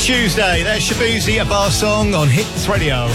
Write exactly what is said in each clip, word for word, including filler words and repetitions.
Tuesday. There's Shabuzi, a bar song on Hits Radio.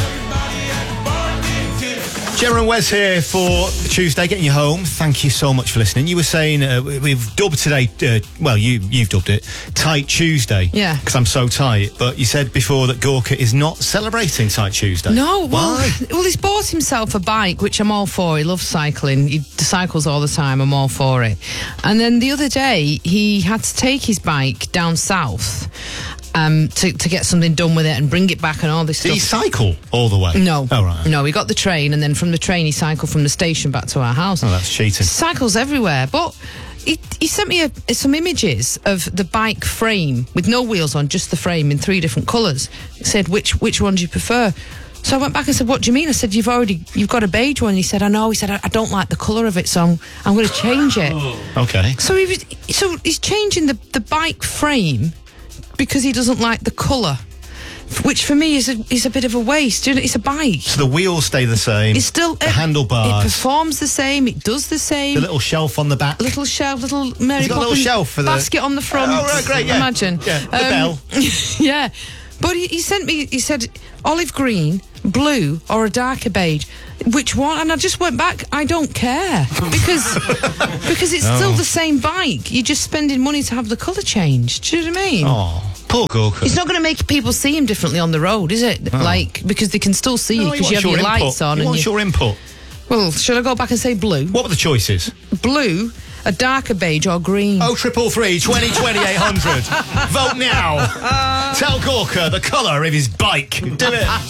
Gemma and Wes here for Tuesday, getting you home. Thank you so much for listening. You were saying uh, we've dubbed today, uh, well, you, you've dubbed it, Tight Tuesday. Yeah. Because I'm so tight. But you said before that Gorka is not celebrating Tight Tuesday. No, well, Why? well, he's bought himself a bike, which I'm all for. He loves cycling. He cycles all the time. I'm all for it. And then the other day, he had to take his bike down south um, to, to get something done with it and bring it back and all this Did stuff. he cycle all the way? No. Oh, right. No, he got the train, and then from the train, he cycled from the station back to our house. Oh, that's cheating. Cycles everywhere, but he, he sent me a, some images of the bike frame with no wheels on, just the frame in three different colours. He said, which which one do you prefer? So I went back and said, what do you mean? I said, you've already, you've got a beige one. He said, I know. He said, I, I don't like the colour of it, so I'm, I'm going to change it. Okay. So he was, so he's changing the, the bike frame because he doesn't like the colour, which for me is a, is a bit of a waste. You know, it's a bike. So the wheels stay the same. It's still the it, handlebars. It performs the same. It does the same. The little shelf on the back. Little shelf, little Mary He's got a little Poppins shelf for the basket on the front. Oh, right, great, yeah. Imagine. Yeah, the bell. Yeah, but he, he sent me. He said olive green, blue, or a darker beige. Which one? And I just went back. I don't care because because it's Oh. still the same bike. You're just spending money to have the colour changed. Do you know what I mean? Oh, poor Gorka. It's not going to make people see him differently on the road, is it? Oh. Like, because they can still see you No, because he you wants have your input. lights on. He and wants you, your input. well, should I go back and say blue? What were the choices? Blue, a darker beige, or green? Oh, triple three, twenty, twenty, eight hundred. Vote now. Tell Gorka the colour of his bike. Do it.